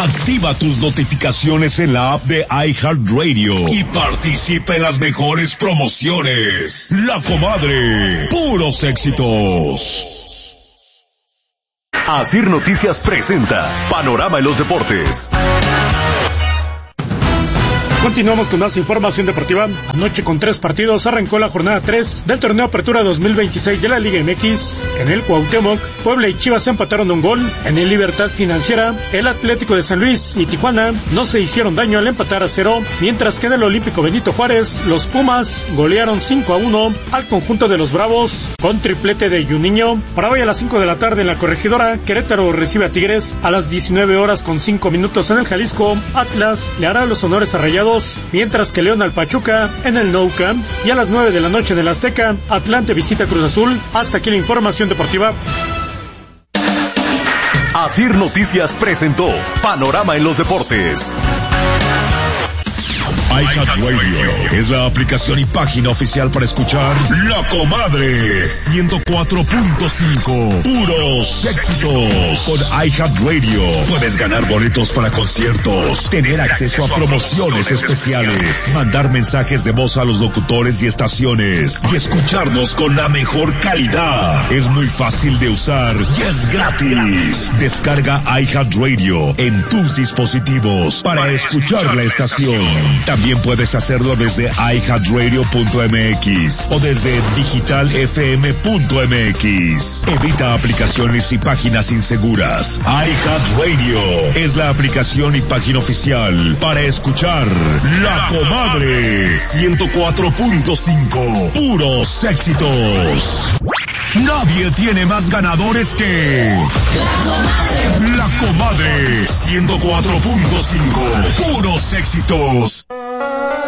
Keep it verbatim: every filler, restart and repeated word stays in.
Activa tus notificaciones en la app de iHeartRadio y participa en las mejores promociones. La Comadre, puros éxitos. Asir Noticias presenta Panorama en los Deportes. Continuamos con más información deportiva. Anoche con tres partidos arrancó la jornada tres del torneo Apertura dos mil veintiséis de la Liga M X. En el Cuauhtémoc, Puebla y Chivas empataron un gol. En el Libertad Financiera, el Atlético de San Luis y Tijuana no se hicieron daño al empatar a cero, mientras que en el Olímpico Benito Juárez, los Pumas golearon cinco a uno al conjunto de los Bravos con triplete de Juninho. Para hoy a las cinco de la tarde en la Corregidora, Querétaro recibe a Tigres. A las diecinueve horas con cinco minutos en el Jalisco, Atlas le hará los honores a Rayados, mientras que León al Pachuca en el Nou Camp, y a las nueve de la noche en el Azteca, Atlante visita Cruz Azul. Hasta aquí la información deportiva. Asir Noticias presentó Panorama en los Deportes. iHeartRadio es la aplicación y página oficial para escuchar La Comadre ciento cuatro punto cinco. Puros éxitos. Con iHeartRadio puedes ganar boletos para conciertos, tener acceso a promociones especiales, mandar mensajes de voz a los locutores y estaciones y escucharnos con la mejor calidad. Es muy fácil de usar y es gratis. Descarga iHeartRadio en tus dispositivos para escuchar la estación. También puedes hacerlo desde i heart radio punto m x o desde digital f m punto m x. Evita aplicaciones y páginas inseguras. iHeartRadio es la aplicación y página oficial para escuchar La Comadre ciento cuatro punto cinco. Puros éxitos. Nadie tiene más ganadores que La Comadre ciento cuatro punto cinco. Puros éxitos.